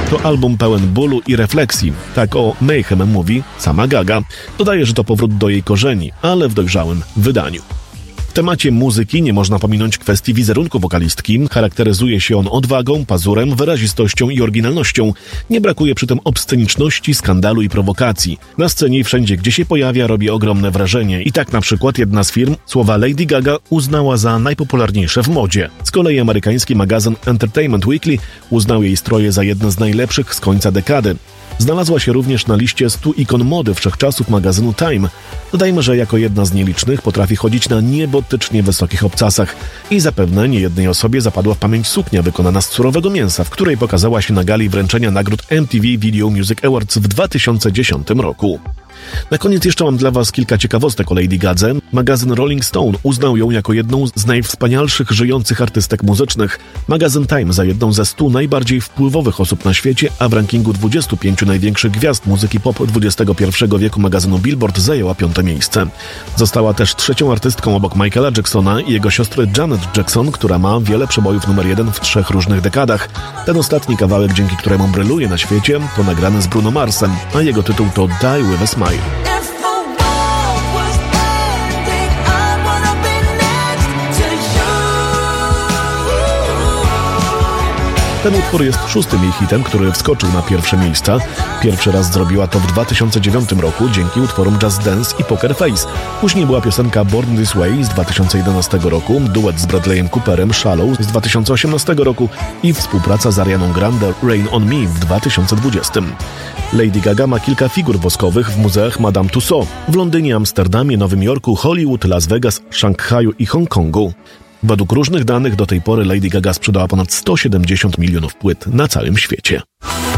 To album pełen bólu i refleksji. Tak o Mayhem mówi sama Gaga. Dodaje, że to powrót do jej korzeni, ale w dojrzałym wydaniu. W temacie muzyki nie można pominąć kwestii wizerunku wokalistki. Charakteryzuje się on odwagą, pazurem, wyrazistością i oryginalnością. Nie brakuje przy tym obsceniczności, skandalu i prowokacji. Na scenie i wszędzie, gdzie się pojawia, robi ogromne wrażenie. I tak na przykład jedna z firm słowa Lady Gaga uznała za najpopularniejsze w modzie. Z kolei amerykański magazyn Entertainment Weekly uznał jej stroje za jedne z najlepszych z końca dekady. Znalazła się również na liście 100 ikon mody wszechczasów magazynu Time. Dodajmy, że jako jedna z nielicznych potrafi chodzić na niebotycznie wysokich obcasach i zapewne niejednej osobie zapadła w pamięć suknia wykonana z surowego mięsa, w której pokazała się na gali wręczenia nagród MTV Video Music Awards w 2010 roku. Na koniec jeszcze mam dla Was kilka ciekawostek o Lady Gadze. Magazyn Rolling Stone uznał ją jako jedną z najwspanialszych żyjących artystek muzycznych. Magazyn Time za jedną ze 100 najbardziej wpływowych osób na świecie, a w rankingu 25 największych gwiazd muzyki pop XXI wieku magazynu Billboard zajęła 5. miejsce. Została też trzecią artystką obok Michaela Jacksona i jego siostry Janet Jackson, która ma wiele przebojów numer 1 w 3 różnych dekadach. Ten ostatni kawałek, dzięki któremu bryluje na świecie, to nagrany z Bruno Marsem, a jego tytuł to Die With A Smile. Ten utwór jest 6. jej hitem, który wskoczył na pierwsze miejsca. Pierwszy raz zrobiła to w 2009 roku dzięki utworom Just Dance i Poker Face. Później była piosenka Born This Way z 2011 roku, duet z Bradleyem Cooperem Shallow z 2018 roku i współpraca z Arianą Grande Rain On Me w 2020. Lady Gaga ma kilka figur woskowych w muzeach Madame Tussauds w Londynie, Amsterdamie, Nowym Jorku, Hollywood, Las Vegas, Szanghaju i Hongkongu. Według różnych danych do tej pory Lady Gaga sprzedała ponad 170 milionów płyt na całym świecie.